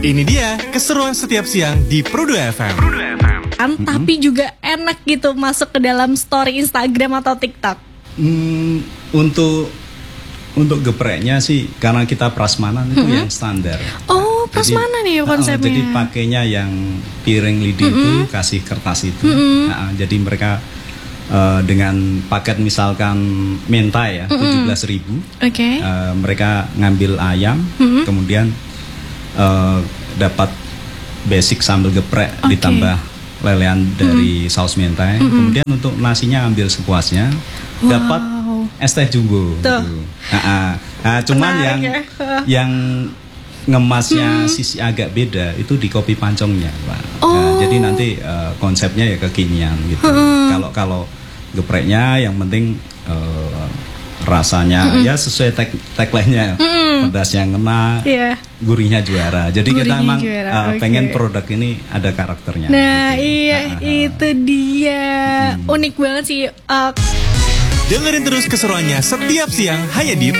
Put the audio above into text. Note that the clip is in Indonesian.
Ini dia keseruan setiap siang di Pro2 FM. Tapi juga enak gitu masuk ke dalam story Instagram atau TikTok. Untuk gepreknya sih karena kita prasmanan itu yang standar. Oh, prasmanan ya konsepnya. Jadi pakainya yang piring lidi itu kasih kertas itu. Jadi mereka dengan paket misalkan mentai ya 17.000. Oke. Mereka ngambil ayam, kemudian dapat basic sambal geprek ditambah lelean dari saus mentai. Kemudian untuk nasinya ambil sepuasnya. Dapat es teh jumbo. Gitu. Cuman yang ngemasnya sisi agak beda itu di kopi pancongnya, Pak. Jadi nanti konsepnya ya kekinian gitu. Kalau gepreknya yang penting rasanya ya sesuai tagline-nya, pedasnya ngena, gurihnya juara. Jadi kita emang pengen produk ini ada karakternya. Nah gitu. Itu dia unik banget sih. Dengerin terus keseruannya setiap siang hanya di